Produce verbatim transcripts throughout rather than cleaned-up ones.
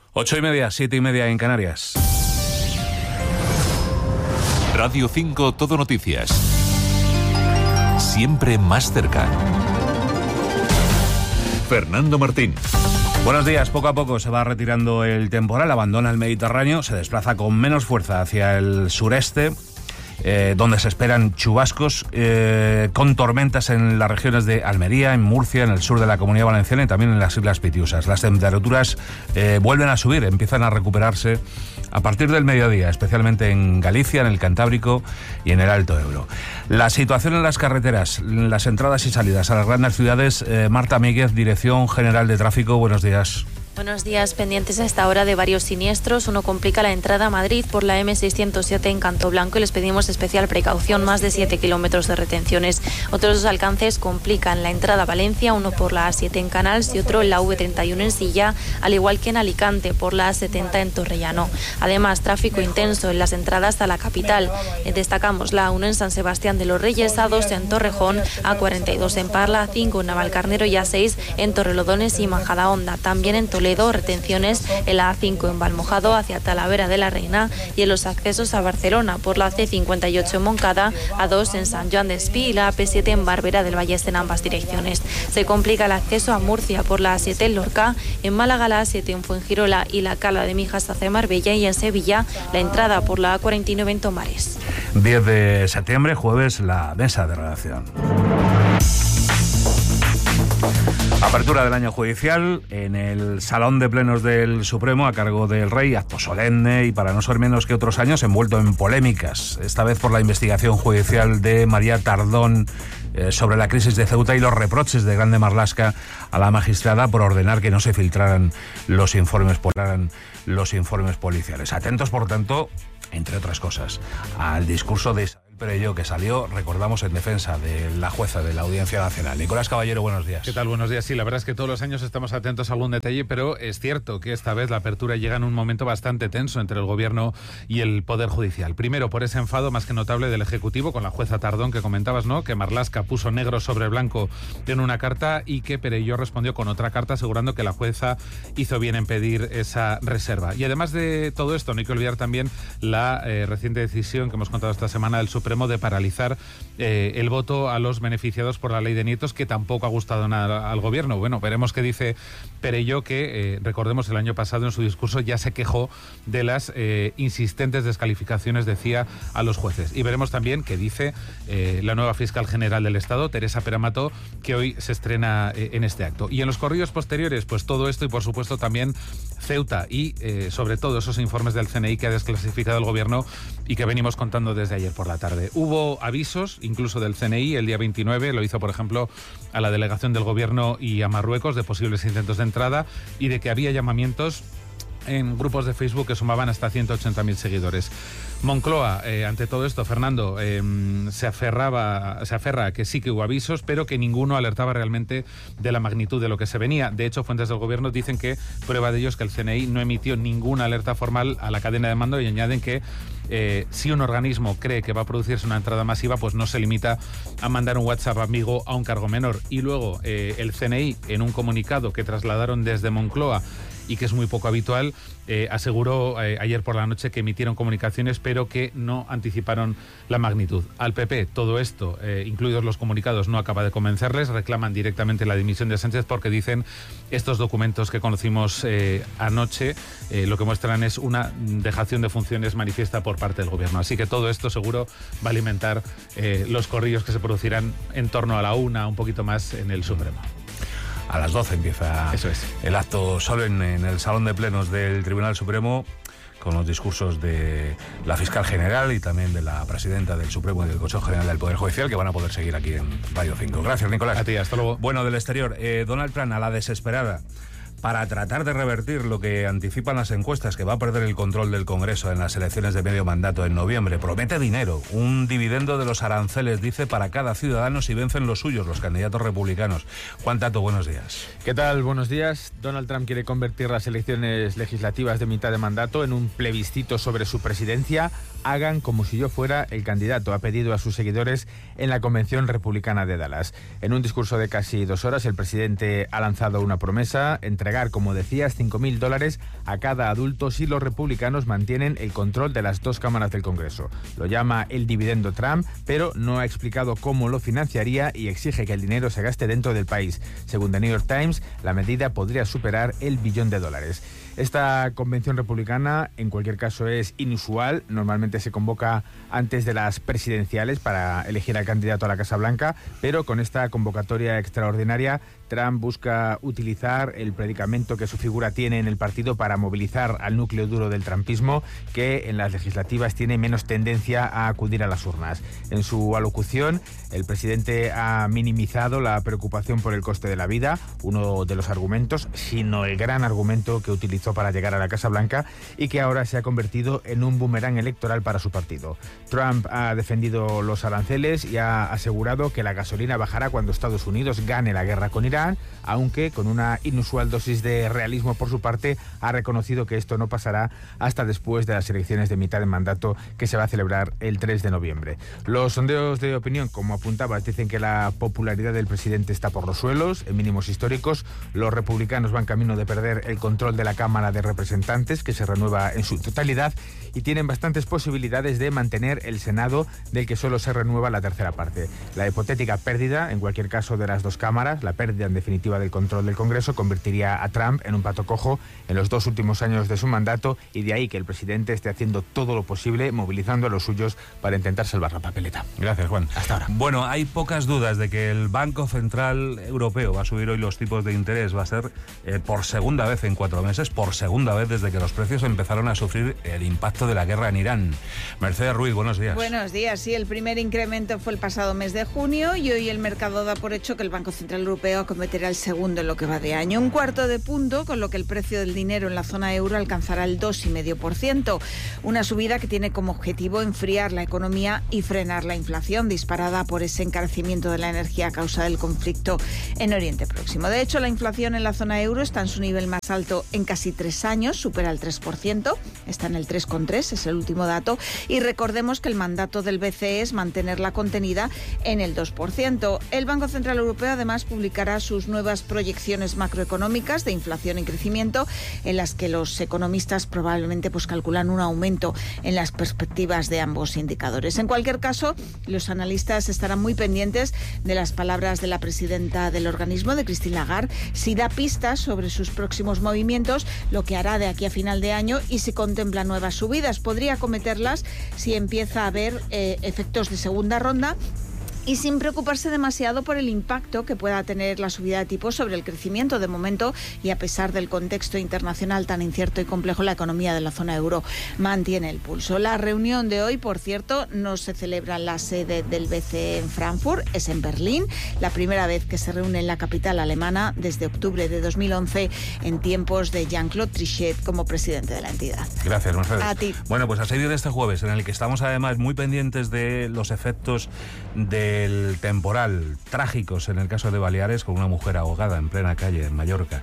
Ocho y media, siete y media en Canarias. Radio cinco Todo Noticias. Siempre más cerca. Fernando Martín. Buenos días. Poco a poco se va retirando el temporal, abandona el Mediterráneo, se desplaza con menos fuerza hacia el sureste, Eh, donde se esperan chubascos eh, con tormentas en las regiones de Almería, en Murcia, en el sur de la Comunidad Valenciana y también en las Islas Pitiusas. Las temperaturas eh, vuelven a subir, empiezan a recuperarse a partir del mediodía, especialmente en Galicia, en el Cantábrico y en el Alto Ebro. La situación en las carreteras, las entradas y salidas a las grandes ciudades. eh, Marta Míguez, Dirección General de Tráfico, buenos días. Buenos días, pendientes a esta hora de varios siniestros. Uno complica la entrada a Madrid por la eme seiscientos siete en Canto Blanco y les pedimos especial precaución, más de siete kilómetros de retenciones. Otros dos alcances complican la entrada a Valencia, uno por la a siete en Canals y otro en la uve treinta y uno en Silla, al igual que en Alicante por la a setenta en Torrellano. Además, tráfico intenso en las entradas a la capital. Destacamos la a uno en San Sebastián de los Reyes, a dos en Torrejón, a cuarenta y dos en Parla, a cinco en Navalcarnero y a seis en Torrelodones y Majadahonda. También en Toledo, retenciones en la a cinco en Valmojado hacia Talavera de la Reina y en los accesos a Barcelona por la ce cincuenta y ocho en Moncada, a dos en San Joan d'Espí y la a pe siete en Barbera del Vallés en ambas direcciones. Se complica el acceso a Murcia por la a siete en Lorca, en Málaga la a siete en Fuengirola y la Cala de Mijas hacia Marbella, y en Sevilla la entrada por la a cuarenta y nueve en Tomares. diez de septiembre, jueves, la mesa de redacción. Apertura del año judicial en el Salón de Plenos del Supremo a cargo del Rey, acto solemne y, para no ser menos que otros años, envuelto en polémicas, esta vez por la investigación judicial de María Tardón eh, sobre la crisis de Ceuta y los reproches de Grande Marlaska a la magistrada por ordenar que no se filtraran los informes, los informes policiales. Atentos, por tanto, entre otras cosas, al discurso de Isabel Perelló, que salió, recordamos, en defensa de la jueza de la Audiencia Nacional. Nicolás Caballero, buenos días. ¿Qué tal? Buenos días. Sí, la verdad es que todos los años estamos atentos a algún detalle, pero es cierto que esta vez la apertura llega en un momento bastante tenso entre el Gobierno y el Poder Judicial. Primero, por ese enfado más que notable del Ejecutivo con la jueza Tardón, que comentabas, ¿no?, que Marlaska puso negro sobre blanco en una carta y que Perelló respondió con otra carta asegurando que la jueza hizo bien en pedir esa reserva. Y además de todo esto, no hay que olvidar también la eh, reciente decisión que hemos contado esta semana del Supremo de paralizar eh, el voto a los beneficiados por la ley de nietos, que tampoco ha gustado nada al Gobierno. Bueno, veremos qué dice Perelló, que eh, recordemos el año pasado en su discurso ya se quejó de las eh, insistentes descalificaciones, decía, a los jueces. Y veremos también qué dice eh, la nueva fiscal general del Estado, Teresa Peramato, que hoy se estrena eh, en este acto. Y en los corrillos posteriores, pues todo esto y por supuesto también Ceuta y eh, sobre todo esos informes del ce ene i que ha desclasificado el Gobierno y que venimos contando desde ayer por la tarde. Hubo avisos, incluso del ce ene i, el día veintinueve, lo hizo, por ejemplo, a la delegación del Gobierno y a Marruecos, de posibles intentos de entrada y de que había llamamientos en grupos de Facebook que sumaban hasta ciento ochenta mil seguidores. Moncloa, eh, ante todo esto, Fernando, eh, se aferraba, se aferra a que sí que hubo avisos, pero que ninguno alertaba realmente de la magnitud de lo que se venía. De hecho, fuentes del Gobierno dicen que prueba de ello es que el ce ene i no emitió ninguna alerta formal a la cadena de mando, y añaden que eh, si un organismo cree que va a producirse una entrada masiva, pues no se limita a mandar un WhatsApp amigo a un cargo menor. Y luego eh, el ce ene i, en un comunicado que trasladaron desde Moncloa y que es muy poco habitual, eh, aseguró eh, ayer por la noche que emitieron comunicaciones, pero que no anticiparon la magnitud. Al pe pe todo esto, eh, incluidos los comunicados, no acaba de convencerles. Reclaman directamente la dimisión de Sánchez porque dicen estos documentos que conocimos eh, anoche eh, lo que muestran es una dejación de funciones manifiesta por parte del Gobierno. Así que todo esto seguro va a alimentar eh, los corrillos que se producirán en torno a la una, un poquito más, en el Supremo. A las doce empieza Eso es. el acto solemne en el Salón de Plenos del Tribunal Supremo, con los discursos de la fiscal general y también de la presidenta del Supremo y del Consejo General del Poder Judicial, que van a poder seguir aquí en Radio cinco. Gracias, Nicolás. A ti, hasta luego. Bueno, del exterior, eh, Donald Trump, a la desesperada, para tratar de revertir lo que anticipan las encuestas, que va a perder el control del Congreso en las elecciones de medio mandato en noviembre. Promete dinero, un dividendo de los aranceles, dice, para cada ciudadano si vencen los suyos, los candidatos republicanos. Juan Tato, buenos días. ¿Qué tal? Buenos días. Donald Trump quiere convertir las elecciones legislativas de mitad de mandato en un plebiscito sobre su presidencia. Hagan como si yo fuera el candidato, ha pedido a sus seguidores en la Convención Republicana de Dallas. En un discurso de casi dos horas, el presidente ha lanzado una promesa: entre entregar, como decías, cinco mil dólares a cada adulto si los republicanos mantienen el control de las dos cámaras del Congreso. Lo llama el dividendo Trump, pero no ha explicado cómo lo financiaría y exige que el dinero se gaste dentro del país. Según The New York Times, la medida podría superar el billón de dólares. Esta convención republicana, en cualquier caso, es inusual. Normalmente se convoca antes de las presidenciales para elegir al candidato a la Casa Blanca, pero con esta convocatoria extraordinaria, Trump busca utilizar el predicamento que su figura tiene en el partido para movilizar al núcleo duro del trumpismo, que en las legislativas tiene menos tendencia a acudir a las urnas. En su alocución, el presidente ha minimizado la preocupación por el coste de la vida, uno de los argumentos, sino el gran argumento que utilizó para llegar a la Casa Blanca y que ahora se ha convertido en un boomerang electoral para su partido. Trump ha defendido los aranceles y ha asegurado que la gasolina bajará cuando Estados Unidos gane la guerra con Irán, aunque con una inusual dosis de realismo por su parte ha reconocido que esto no pasará hasta después de las elecciones de mitad de mandato que se va a celebrar el tres de noviembre. Los sondeos de opinión, como apuntabas, dicen que la popularidad del presidente está por los suelos, en mínimos históricos. Los republicanos van camino de perder el control de la Cámara de Representantes, que se renueva en su totalidad, y tienen bastantes posibilidades de mantener el Senado, del que solo se renueva la tercera parte. La hipotética pérdida, en cualquier caso, de las dos cámaras, la pérdida en definitiva del control del Congreso, convertiría a Trump en un pato cojo en los dos últimos años de su mandato, y de ahí que el presidente esté haciendo todo lo posible, movilizando a los suyos para intentar salvar la papeleta. Gracias, Juan. Hasta ahora. Bueno, hay pocas dudas de que el Banco Central Europeo va a subir hoy los tipos de interés. Va a ser eh, por segunda vez en cuatro meses, por segunda vez desde que los precios empezaron a sufrir el impacto de la guerra en Irán. Mercedes Ruiz, buenos días. Buenos días. Sí, el primer incremento fue el pasado mes de junio y hoy el mercado da por hecho que el Banco Central Europeo acometerá el segundo en lo que va de año. Un cuarto de punto, con lo que el precio del dinero en la zona euro alcanzará el dos coma cinco por ciento. Una subida que tiene como objetivo enfriar la economía y frenar la inflación disparada por ese encarecimiento de la energía a causa del conflicto en Oriente Próximo. De hecho, la inflación en la zona euro está en su nivel más alto en casi tres años, supera el tres por ciento, está en el tres coma tres, es el último dato, y recordemos que el mandato del B C E es mantenerla contenida en el dos por ciento. El Banco Central Europeo además publicará sus nuevas proyecciones macroeconómicas de inflación y crecimiento, en las que los economistas probablemente pues calculan un aumento en las perspectivas de ambos indicadores. En cualquier caso, los analistas estarán muy pendientes de las palabras de la presidenta del organismo, de Christine Lagarde, si da pistas sobre sus próximos movimientos, lo que hará de aquí a final de año y si contempla nuevas subidas. Podría acometerlas si empieza a haber eh, efectos de segunda ronda y sin preocuparse demasiado por el impacto que pueda tener la subida de tipos sobre el crecimiento. De momento, y a pesar del contexto internacional tan incierto y complejo, la economía de la zona euro mantiene el pulso. La reunión de hoy, por cierto, no se celebra en la sede del B C E en Frankfurt, es en Berlín, la primera vez que se reúne en la capital alemana desde octubre de dos mil once, en tiempos de Jean-Claude Trichet como presidente de la entidad. Gracias, Mercedes. A ti. Bueno, pues a seguir de este jueves, en el que estamos además muy pendientes de los efectos de el temporal, trágicos en el caso de Baleares, con una mujer ahogada en plena calle en Mallorca,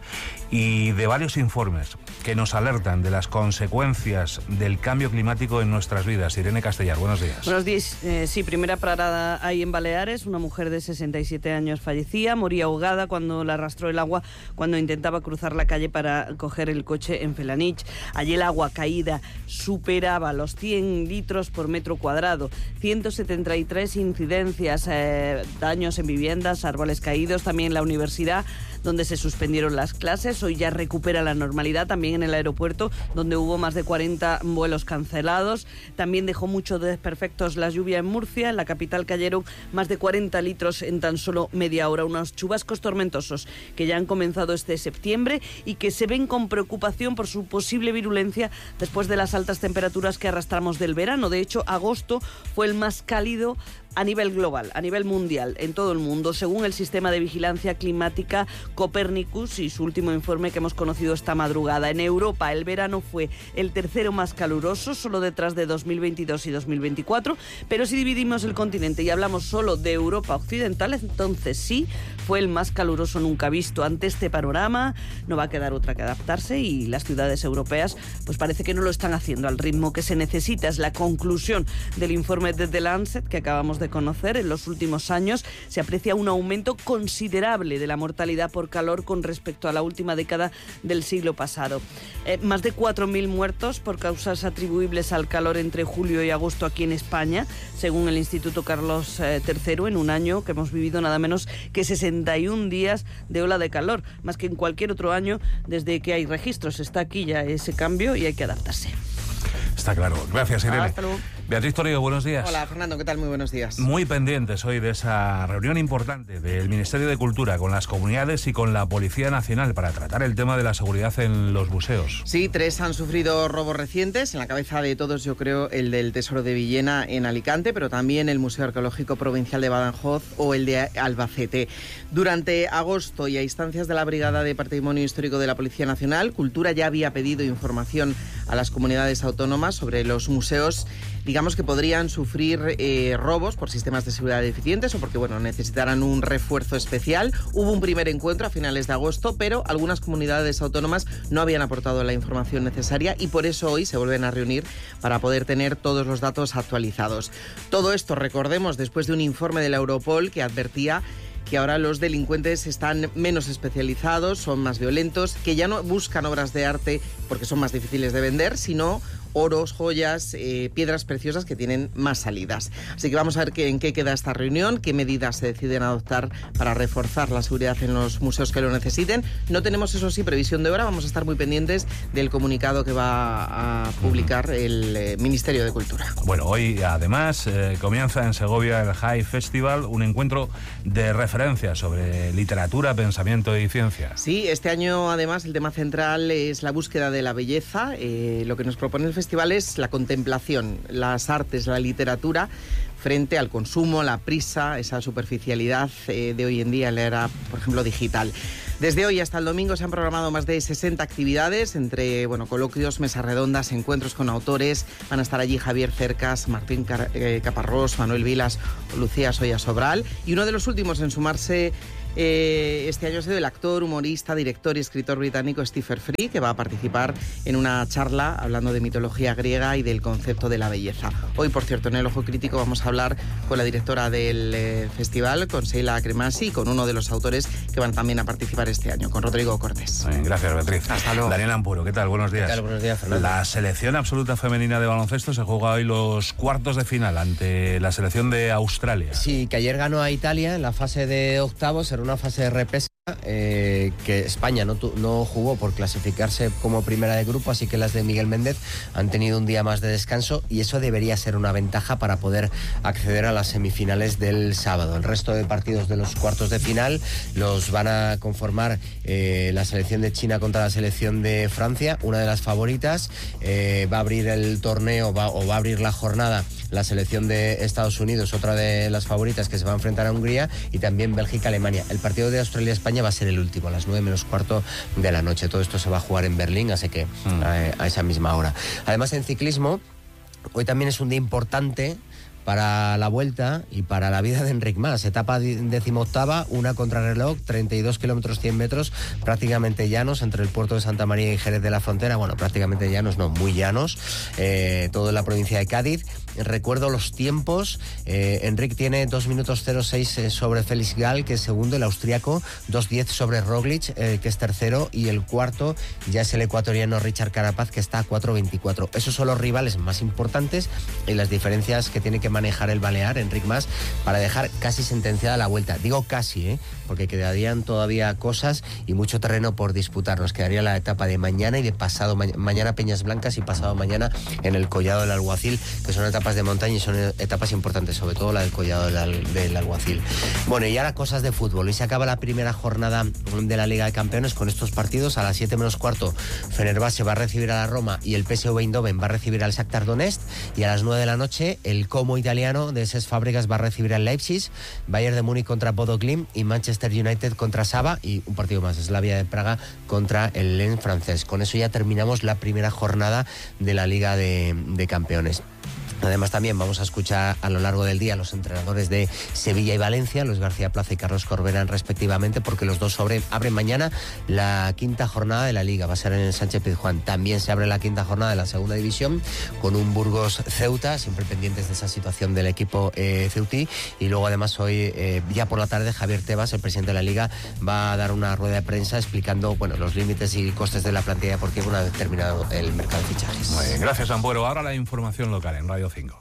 y de varios informes que nos alertan de las consecuencias del cambio climático en nuestras vidas. Irene Castellar, buenos días. Buenos días. Eh, sí, primera parada ahí en Baleares. Una mujer de sesenta y siete años fallecía, moría ahogada cuando la arrastró el agua cuando intentaba cruzar la calle para coger el coche en Felanich. Allí el agua caída superaba los cien litros por metro cuadrado. ciento setenta y tres incidencias, eh, daños en viviendas, árboles caídos, también la universidad, donde se suspendieron las clases. Hoy ya recupera la normalidad, también en el aeropuerto, donde hubo más de cuarenta vuelos cancelados. También dejó muchos desperfectos la lluvia en Murcia. En la capital cayeron más de cuarenta litros en tan solo media hora. Unos chubascos tormentosos que ya han comenzado este septiembre y que se ven con preocupación por su posible virulencia después de las altas temperaturas que arrastramos del verano. De hecho, agosto fue el más cálido a nivel global, a nivel mundial, en todo el mundo, según el sistema de vigilancia climática Copernicus y su último informe que hemos conocido esta madrugada. En Europa el verano fue el tercero más caluroso, solo detrás de dos mil veintidós y dos mil veinticuatro, pero si dividimos el continente y hablamos solo de Europa occidental, entonces sí, fue el más caluroso nunca visto. Ante este panorama no va a quedar otra que adaptarse y las ciudades europeas pues parece que no lo están haciendo al ritmo que se necesita. Es la conclusión del informe de The Lancet que acabamos de de conocer, en los últimos años se aprecia un aumento considerable de la mortalidad por calor con respecto a la última década del siglo pasado. Eh, más de cuatro mil muertos por causas atribuibles al calor entre julio y agosto aquí en España, según el Instituto Carlos tercero, en un año que hemos vivido nada menos que sesenta y un días de ola de calor, más que en cualquier otro año desde que hay registros. Está aquí ya ese cambio y hay que adaptarse. Está claro. Gracias, Irene. Hasta luego. Beatriz Torrigo, buenos días. Hola, Fernando, ¿qué tal? Muy buenos días. Muy pendientes hoy de esa reunión importante del Ministerio de Cultura con las comunidades y con la Policía Nacional para tratar el tema de la seguridad en los museos. Sí, tres han sufrido robos recientes. En la cabeza de todos, yo creo, el del Tesoro de Villena en Alicante, pero también el Museo Arqueológico Provincial de Badajoz o el de Albacete. Durante agosto y a instancias de la Brigada de Patrimonio Histórico de la Policía Nacional, Cultura ya había pedido información a las comunidades autónomas sobre los museos, digamos que podrían sufrir eh, robos por sistemas de seguridad deficientes o porque, bueno, necesitarán un refuerzo especial. Hubo un primer encuentro a finales de agosto, pero algunas comunidades autónomas no habían aportado la información necesaria y por eso hoy se vuelven a reunir para poder tener todos los datos actualizados. Todo esto, recordemos, después de un informe de la Europol que advertía que ahora los delincuentes están menos especializados, son más violentos, que ya no buscan obras de arte porque son más difíciles de vender, sino oros, joyas, eh, piedras preciosas que tienen más salidas. Así que vamos a ver qué, en qué queda esta reunión, qué medidas se deciden adoptar para reforzar la seguridad en los museos que lo necesiten. No tenemos, eso sí, previsión de hora, vamos a estar muy pendientes del comunicado que va a publicar el eh, Ministerio de Cultura. Bueno, hoy además eh, comienza en Segovia el High Festival, un encuentro de referencia sobre literatura, pensamiento y ciencia. Sí, este año además el tema central es la búsqueda de la belleza. Eh, lo que nos propone el festival es la contemplación, las artes, la literatura frente al consumo, la prisa, esa superficialidad eh, de hoy en día en la era, por ejemplo, digital. Desde hoy hasta el domingo se han programado más de sesenta actividades, entre bueno, coloquios, mesas redondas, encuentros con autores. Van a estar allí Javier Cercas, Martín Car- eh, Caparrós, Manuel Vilas o Lucía Soya Sobral. Y uno de los últimos en sumarse Eh, este año ha sido el actor, humorista, director y escritor británico Stephen Fry, que va a participar en una charla hablando de mitología griega y del concepto de la belleza. Hoy, por cierto, en el Ojo Crítico vamos a hablar con la directora del eh, festival, con Sheila Cremasi, y con uno de los autores que van también a participar este año, con Rodrigo Cortés. Bien, gracias, Beatriz. Hasta luego. Daniel Ampuro, ¿qué tal? Buenos días. ¿Qué tal? Buenos días, Fernando. La selección absoluta femenina de baloncesto se juega hoy los cuartos de final ante la selección de Australia. Sí, que ayer ganó a Italia en la fase de octavos, era una fase de repesca eh, que España no, tu, no jugó por clasificarse como primera de grupo, así que las de Miguel Méndez han tenido un día más de descanso y eso debería ser una ventaja para poder acceder a las semifinales del sábado. El resto de partidos de los cuartos de final los van a conformar eh, la selección de China contra la selección de Francia, una de las favoritas. Eh, va a abrir el torneo va, o va a abrir la jornada la selección de Estados Unidos, otra de las favoritas que se va a enfrentar a Hungría, y también Bélgica-Alemania. El partido de Australia-España va a ser el último, a las nueve menos cuarto de la noche. Todo esto se va a jugar en Berlín, así que mm. a, a esa misma hora. Además, en ciclismo, hoy también es un día importante para la Vuelta y para la vida de Enric Mas. Etapa decimoctava, una contrarreloj, treinta y dos kilómetros cien metros, prácticamente llanos entre el puerto de Santa María y Jerez de la Frontera. Bueno, prácticamente llanos, no, muy llanos. Eh, todo en la provincia de Cádiz. Recuerdo los tiempos. Eh, Enric tiene dos minutos cero seis eh, sobre Félix Gall, que es segundo, el austriaco, dos diez sobre Roglic, eh, que es tercero, y el cuarto ya es el ecuatoriano Richard Carapaz, que está a cuatro veinticuatro. Esos son los rivales más importantes y las diferencias que tiene que manejar el balear, Enric Mas, para dejar casi sentenciada la Vuelta. Digo casi, ¿eh? porque quedarían todavía cosas y mucho terreno por disputar. Nos quedaría la etapa de mañana y de pasado ma- mañana Peñas Blancas y pasado mañana en el Collado del Alguacil, que son etapas de montaña y son etapas importantes, sobre todo la del Collado del, Al- del Alguacil. Bueno, y ahora cosas de fútbol. Hoy se acaba la primera jornada de la Liga de Campeones con estos partidos. A las siete menos cuarto, Fenerbahce va a recibir a la Roma y el P S V Eindhoven va a recibir al Shakhtar Donetsk, y a las nueve de la noche el Como italiano de Cesc Fábregas va a recibir al Leipzig, Bayern de Múnich contra Bodo Glimt y Manchester United contra Saba, y un partido más, Slavia de Praga contra el Lens francés. Con eso ya terminamos la primera jornada de la Liga de, de Campeones. Además, también vamos a escuchar a lo largo del día a los entrenadores de Sevilla y Valencia, Luis García Plaza y Carlos Corberán respectivamente, porque los dos sobre, abren mañana la quinta jornada de la Liga. Va a ser en el Sánchez Pizjuán. También se abre la quinta jornada de la Segunda División con un Burgos-Ceuta, siempre pendientes de esa situación del equipo eh, ceutí. Y luego, además, hoy, eh, ya por la tarde, Javier Tebas, el presidente de la Liga, va a dar una rueda de prensa explicando bueno, los límites y costes de la plantilla deportiva una vez terminado el mercado de fichajes. Muy bien, gracias, Ampuero. Ahora la información local en Radio cinco.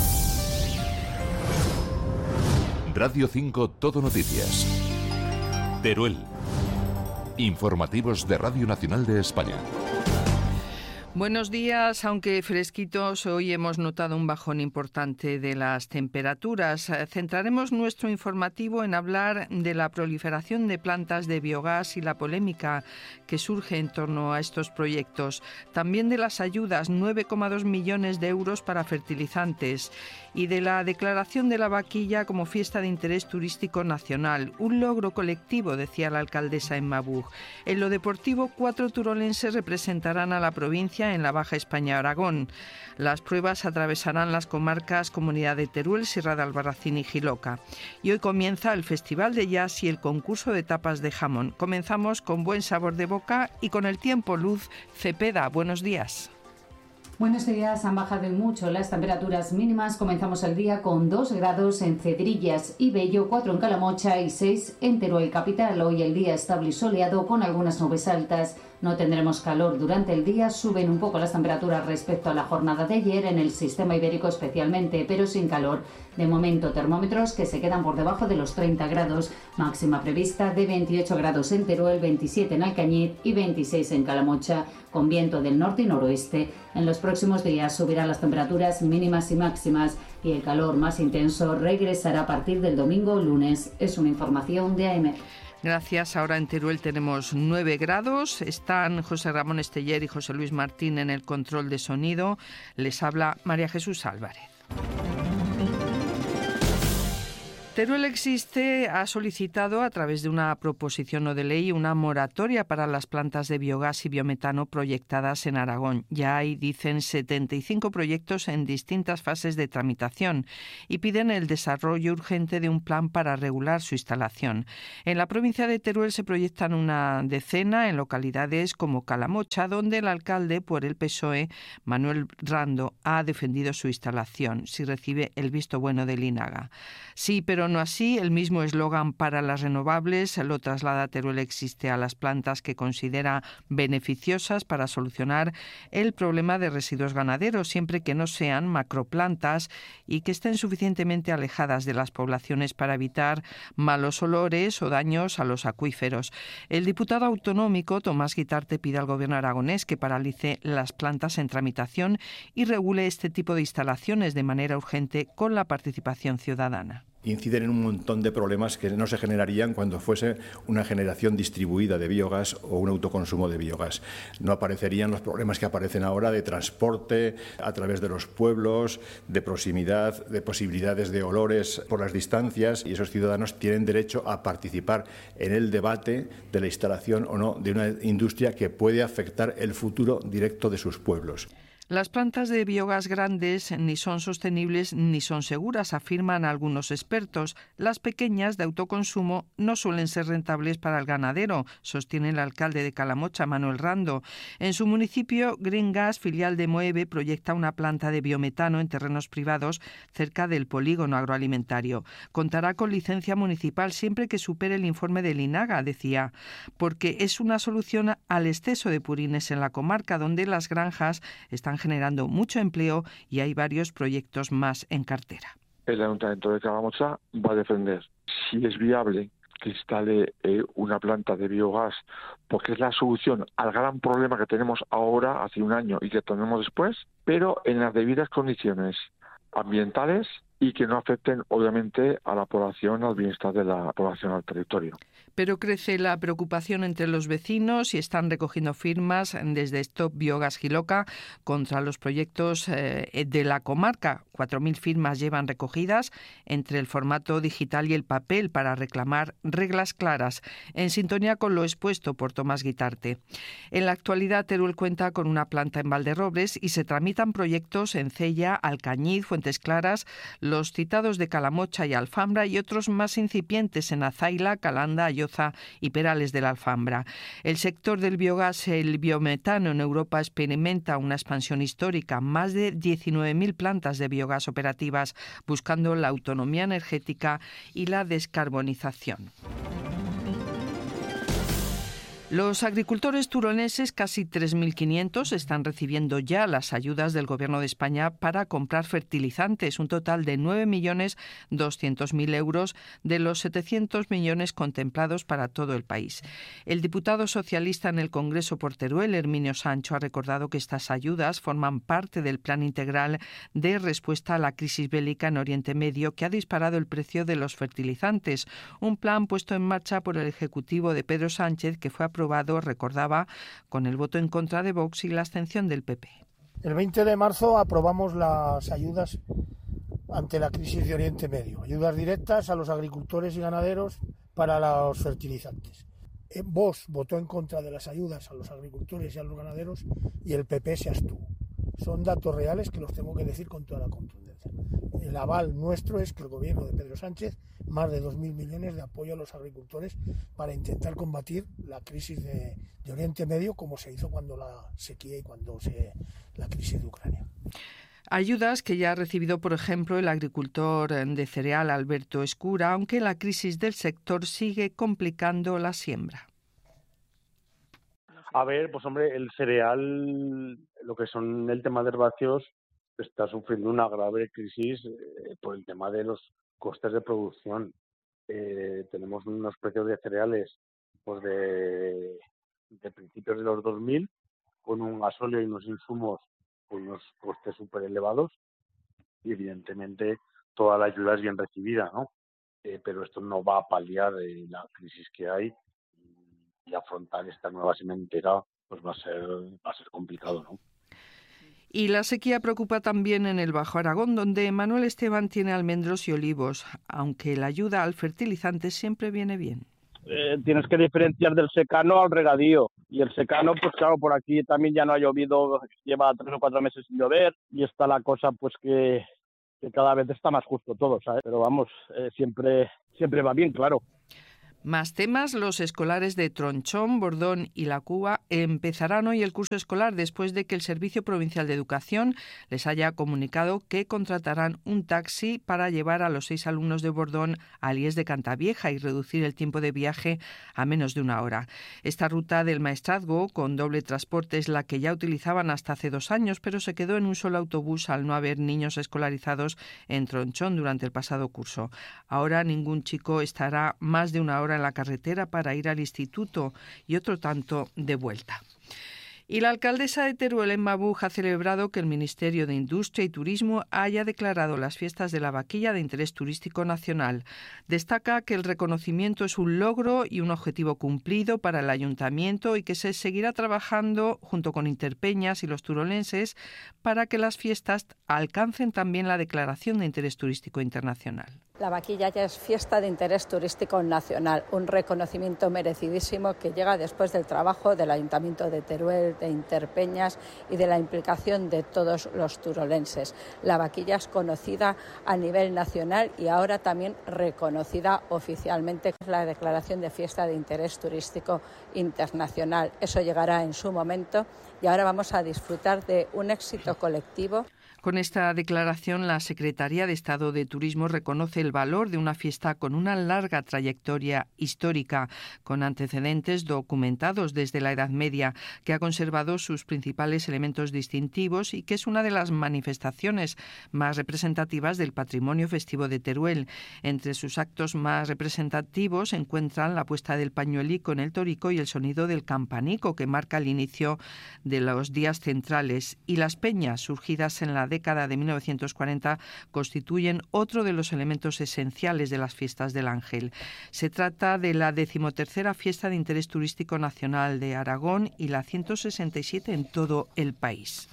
Radio cinco Todo Noticias. Teruel. Informativos de Radio Nacional de España. Buenos días, aunque fresquitos, hoy hemos notado un bajón importante de las temperaturas. Centraremos nuestro informativo en hablar de la proliferación de plantas de biogás y la polémica que surge en torno a estos proyectos. También de las ayudas, nueve coma dos millones de euros para fertilizantes, y de la declaración de la Vaquilla como fiesta de interés turístico nacional. Un logro colectivo, decía la alcaldesa en Mabuj. En lo deportivo, cuatro turolenses representarán a la provincia en la Baja España-Aragón. Las pruebas atravesarán las comarcas Comunidad de Teruel, Sierra de Albarracín y Jiloca. Y hoy comienza el Festival de Jazz y el concurso de tapas de jamón. Comenzamos con buen sabor de boca y con el tiempo. Luz Cepeda, buenos días. Buenos días, han bajado mucho las temperaturas mínimas. Comenzamos el día con dos grados en Cedrillas y Bello, cuatro en Calamocha y seis en Teruel capital. Hoy el día estable y soleado con algunas nubes altas. No tendremos calor durante el día, suben un poco las temperaturas respecto a la jornada de ayer en el sistema ibérico especialmente, pero sin calor. De momento, termómetros que se quedan por debajo de los treinta grados, máxima prevista de veintiocho grados en Teruel, veintisiete en Alcañiz y veintiséis en Calamocha, con viento del norte y noroeste. En los próximos días subirán las temperaturas mínimas y máximas y el calor más intenso regresará a partir del domingo o lunes. Es una información de A M. Gracias. Ahora en Teruel tenemos nueve grados. Están José Ramón Esteller y José Luis Martín en el control de sonido. Les habla María Jesús Álvarez. Teruel Existe ha solicitado a través de una proposición no de ley una moratoria para las plantas de biogás y biometano proyectadas en Aragón. Ya hay, dicen, setenta y cinco proyectos en distintas fases de tramitación y piden el desarrollo urgente de un plan para regular su instalación. En la provincia de Teruel se proyectan una decena en localidades como Calamocha, donde el alcalde por el P S O E, Manuel Rando, ha defendido su instalación, si recibe el visto bueno del INAGA. Sí, pero no así, el mismo eslogan para las renovables lo traslada Teruel Existe a las plantas que considera beneficiosas para solucionar el problema de residuos ganaderos, siempre que no sean macroplantas y que estén suficientemente alejadas de las poblaciones para evitar malos olores o daños a los acuíferos. El diputado autonómico Tomás Guitarte pide al gobierno aragonés que paralice las plantas en tramitación y regule este tipo de instalaciones de manera urgente con la participación ciudadana. Inciden en un montón de problemas que no se generarían cuando fuese una generación distribuida de biogás o un autoconsumo de biogás. No aparecerían los problemas que aparecen ahora de transporte a través de los pueblos, de proximidad, de posibilidades de olores por las distancias, y esos ciudadanos tienen derecho a participar en el debate de la instalación o no de una industria que puede afectar el futuro directo de sus pueblos. Las plantas de biogás grandes ni son sostenibles ni son seguras, afirman algunos expertos. Las pequeñas de autoconsumo no suelen ser rentables para el ganadero, sostiene el alcalde de Calamocha, Manuel Rando. En su municipio, Green Gas, filial de Moeve, proyecta una planta de biometano en terrenos privados cerca del polígono agroalimentario. Contará con licencia municipal siempre que supere el informe del INAGA, decía, porque es una solución al exceso de purines en la comarca, donde las granjas están generando mucho empleo y hay varios proyectos más en cartera. El Ayuntamiento de Calamocha va a defender si es viable que instale eh, una planta de biogás, porque es la solución al gran problema que tenemos ahora, hace un año, y que tenemos después, pero en las debidas condiciones ambientales y que no afecten obviamente a la población, al bienestar de la población, al territorio. Pero crece la preocupación entre los vecinos y están recogiendo firmas desde Stop Biogas Jiloca contra los proyectos eh, de la comarca. cuatro mil firmas llevan recogidas entre el formato digital y el papel para reclamar reglas claras, en sintonía con lo expuesto por Tomás Guitarte. En la actualidad, Teruel cuenta con una planta en Valderrobres y se tramitan proyectos en Cella, Alcañiz, Fuentes Claras, los citados de Calamocha y Alfambra y otros más incipientes en Azaila, Calanda, Ayoza y Perales de la Alfambra. El sector del biogás, el biometano en Europa experimenta una expansión histórica, más de diecinueve mil plantas de biogás operativas, buscando la autonomía energética y la descarbonización. Los agricultores turoneses, casi tres mil quinientos, están recibiendo ya las ayudas del Gobierno de España para comprar fertilizantes, un total de nueve millones doscientos mil euros de los setecientos millones contemplados para todo el país. El diputado socialista en el Congreso por Teruel, Herminio Sancho, ha recordado que estas ayudas forman parte del plan integral de respuesta a la crisis bélica en Oriente Medio que ha disparado el precio de los fertilizantes, un plan puesto en marcha por el Ejecutivo de Pedro Sánchez que fue aprobado aprobado, recordaba, con el voto en contra de Vox y la abstención del P P. El veinte de marzo aprobamos las ayudas ante la crisis de Oriente Medio, ayudas directas a los agricultores y ganaderos para los fertilizantes. Vox votó en contra de las ayudas a los agricultores y a los ganaderos y el P P se abstuvo. Son datos reales que los tengo que decir con toda la contundencia. El aval nuestro es que el gobierno de Pedro Sánchez, más de dos mil millones de apoyo a los agricultores para intentar combatir la crisis de, de Oriente Medio, como se hizo cuando la sequía y cuando se la crisis de Ucrania. Ayudas que ya ha recibido, por ejemplo, el agricultor de cereal Alberto Escura, aunque la crisis del sector sigue complicando la siembra. A ver, pues hombre, el cereal, lo que son el tema de herbáceos, está sufriendo una grave crisis eh, por el tema de los costes de producción. Eh, tenemos unos precios de cereales pues de, de principios de los dos mil, con un gasóleo y unos insumos con unos costes súper elevados, y evidentemente toda la ayuda es bien recibida, ¿no? Eh, pero esto no va a paliar eh, la crisis que hay, y afrontar esta nueva sementera pues va a ser va a ser complicado, ¿no? Y la sequía preocupa también en el Bajo Aragón, donde Manuel Esteban tiene almendros y olivos, aunque la ayuda al fertilizante siempre viene bien. Eh, tienes que diferenciar del secano al regadío, y el secano, pues claro, por aquí también ya no ha llovido, lleva tres o cuatro meses sin llover, y está la cosa pues que, que cada vez está más justo todo, ¿sabes? Pero vamos, eh, siempre, siempre va bien, claro. Más temas, los escolares de Tronchón, Bordón y La Cuba empezarán hoy el curso escolar después de que el Servicio Provincial de Educación les haya comunicado que contratarán un taxi para llevar a los seis alumnos de Bordón a Aliés de Cantavieja y reducir el tiempo de viaje a menos de una hora. Esta ruta del maestrazgo con doble transporte es la que ya utilizaban hasta hace dos años, pero se quedó en un solo autobús al no haber niños escolarizados en Tronchón durante el pasado curso. Ahora ningún chico estará más de una hora en la carretera para ir al instituto y otro tanto de vuelta. Y la alcaldesa de Teruel, Emma Buj, ha celebrado que el Ministerio de Industria y Turismo haya declarado las fiestas de la vaquilla de interés turístico nacional. Destaca que el reconocimiento es un logro y un objetivo cumplido para el ayuntamiento y que se seguirá trabajando junto con Interpeñas y los turolenses para que las fiestas alcancen también la declaración de interés turístico internacional. La vaquilla ya es fiesta de interés turístico nacional, un reconocimiento merecidísimo que llega después del trabajo del Ayuntamiento de Teruel, de Interpeñas y de la implicación de todos los turolenses. La vaquilla es conocida a nivel nacional y ahora también reconocida oficialmente con la declaración de fiesta de interés turístico internacional. Eso llegará en su momento y ahora vamos a disfrutar de un éxito colectivo. Con esta declaración, la Secretaría de Estado de Turismo reconoce el valor de una fiesta con una larga trayectoria histórica, con antecedentes documentados desde la Edad Media, que ha conservado sus principales elementos distintivos y que es una de las manifestaciones más representativas del patrimonio festivo de Teruel. Entre sus actos más representativos se encuentran la puesta del pañuelico en el torico y el sonido del campanico, que marca el inicio de los días centrales, y las peñas surgidas en la década década de mil novecientos cuarenta constituyen otro de los elementos esenciales de las fiestas del Ángel. Se trata de la decimotercera fiesta de interés turístico nacional de Aragón y la ciento sesenta y siete en todo el país.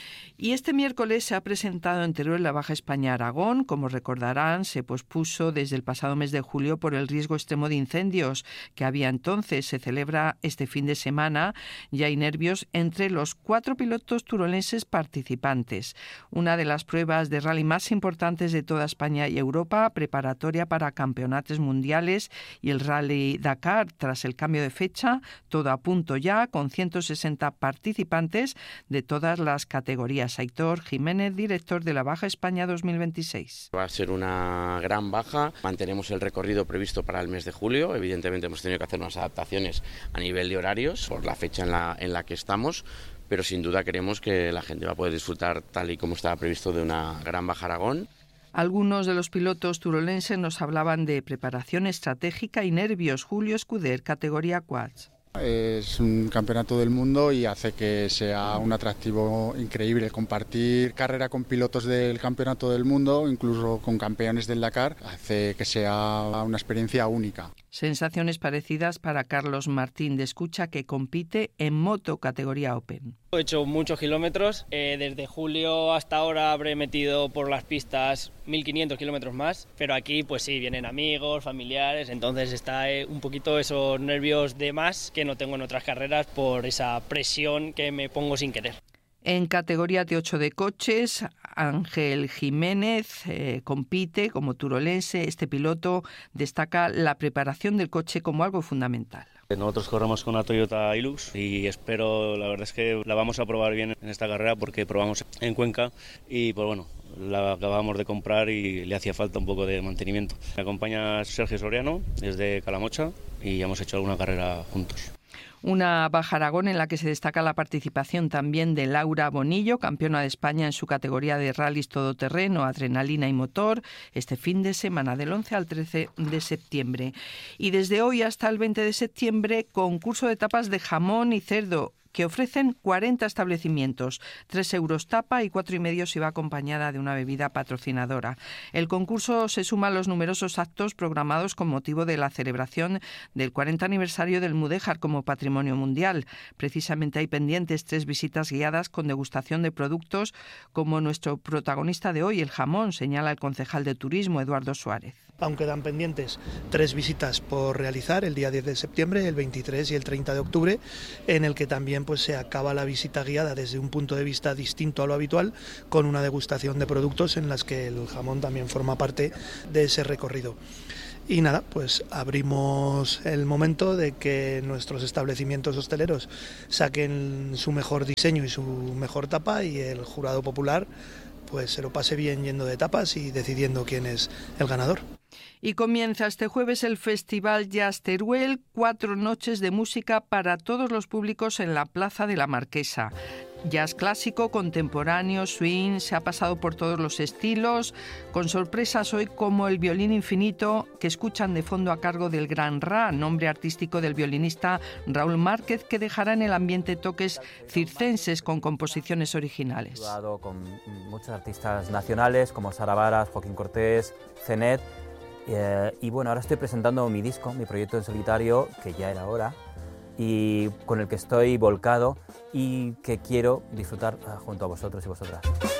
Y este miércoles se ha presentado en Teruel la Baja España-Aragón. Como recordarán, se pospuso desde el pasado mes de julio por el riesgo extremo de incendios que había entonces. Se celebra este fin de semana y hay nervios entre los cuatro pilotos turolenses participantes. Una de las pruebas de rally más importantes de toda España y Europa, preparatoria para campeonatos mundiales y el Rally Dakar. Tras el cambio de fecha, todo a punto ya, con ciento sesenta participantes de todas las categorías. Aitor Jiménez, director de la Baja España dos mil veintiséis. Va a ser una gran baja. Mantenemos el recorrido previsto para el mes de julio. Evidentemente hemos tenido que hacer unas adaptaciones a nivel de horarios por la fecha en la, en la que estamos, pero sin duda queremos que la gente va a poder disfrutar tal y como estaba previsto de una gran Baja Aragón. Algunos de los pilotos turolenses nos hablaban de preparación estratégica y nervios. Julio Escuder, categoría Quads. Es un campeonato del mundo y hace que sea un atractivo increíble compartir carrera con pilotos del campeonato del mundo, incluso con campeones del Dakar, hace que sea una experiencia única. Sensaciones parecidas para Carlos Martín de Escucha, que compite en moto categoría Open. He hecho muchos kilómetros, eh, desde julio hasta ahora habré metido por las pistas mil quinientos kilómetros más, pero aquí pues sí, vienen amigos, familiares, entonces está eh, un poquito esos nervios de más que no tengo en otras carreras por esa presión que me pongo sin querer. En categoría T ocho de coches, Ángel Jiménez eh, compite como turolense. Este piloto destaca la preparación del coche como algo fundamental. Nosotros corremos con la Toyota Hilux y espero, la verdad es que la vamos a probar bien en esta carrera porque probamos en Cuenca y pues bueno, la acabamos de comprar y le hacía falta un poco de mantenimiento. Me acompaña Sergio Soriano desde Calamocha y hemos hecho alguna carrera juntos. Una Baja Aragón en la que se destaca la participación también de Laura Bonillo, campeona de España en su categoría de rallies todoterreno, adrenalina y motor, este fin de semana del once al trece de septiembre. Y desde hoy hasta el veinte de septiembre, concurso de tapas de jamón y cerdo, que ofrecen cuarenta establecimientos, tres euros tapa y cuatro y medio si va acompañada de una bebida patrocinadora. El concurso se suma a los numerosos actos programados con motivo de la celebración del cuarenta aniversario del Mudéjar como Patrimonio Mundial. Precisamente hay pendientes tres visitas guiadas con degustación de productos como nuestro protagonista de hoy, el jamón, señala el concejal de Turismo, Eduardo Suárez. Aún quedan pendientes tres visitas por realizar el día diez de septiembre, el veintitrés y el treinta de octubre, en el que también pues se acaba la visita guiada desde un punto de vista distinto a lo habitual, con una degustación de productos en las que el jamón también forma parte de ese recorrido. Y nada, pues abrimos el momento de que nuestros establecimientos hosteleros saquen su mejor diseño y su mejor tapa y el jurado popular pues se lo pase bien yendo de tapas y decidiendo quién es el ganador. Y comienza este jueves el Festival Jazz Teruel, cuatro noches de música para todos los públicos en la Plaza de la Marquesa. Jazz clásico, contemporáneo, swing, se ha pasado por todos los estilos, con sorpresas hoy como el violín infinito que escuchan de fondo a cargo del Gran Ra, nombre artístico del violinista Raúl Márquez, que dejará en el ambiente toques circenses con composiciones originales. He jugado con muchos artistas nacionales como Sara Varas, Joaquín Cortés, Zenet, eh, y bueno, ahora estoy presentando mi disco, mi proyecto en solitario, que ya era hora, y con el que estoy volcado y que quiero disfrutar junto a vosotros y vosotras.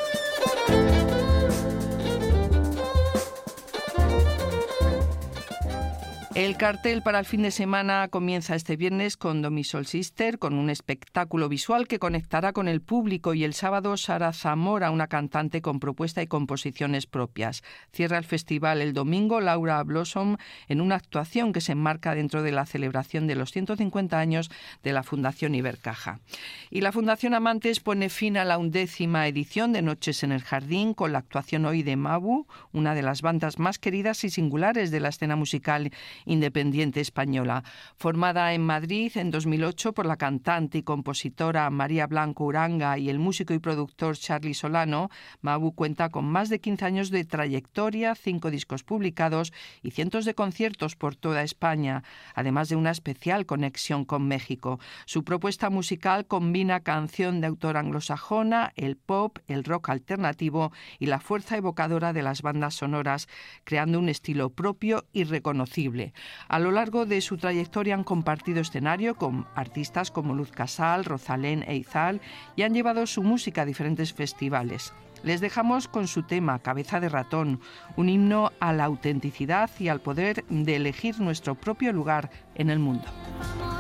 El cartel para el fin de semana comienza este viernes con Domi Sol Sister, con un espectáculo visual que conectará con el público, y el sábado Sara Zamora, una cantante con propuesta y composiciones propias. Cierra el festival el domingo Laura Blossom en una actuación que se enmarca dentro de la celebración de los ciento cincuenta años de la Fundación Ibercaja. Y la Fundación Amantes pone fin a la undécima edición de Noches en el Jardín con la actuación hoy de Mabu, una de las bandas más queridas y singulares de la escena musical independiente española. Formada en Madrid en dos mil ocho por la cantante y compositora María Blanco Uranga y el músico y productor Charly Solano, Mabu cuenta con más de quince años de trayectoria, cinco discos publicados y cientos de conciertos por toda España, además de una especial conexión con México. Su propuesta musical combina canción de autor anglosajona, el pop, el rock alternativo y la fuerza evocadora de las bandas sonoras, creando un estilo propio y reconocible. A lo largo de su trayectoria han compartido escenario con artistas como Luz Casal, Rosalén e Izal y han llevado su música a diferentes festivales. Les dejamos con su tema Cabeza de ratón, un himno a la autenticidad y al poder de elegir nuestro propio lugar en el mundo.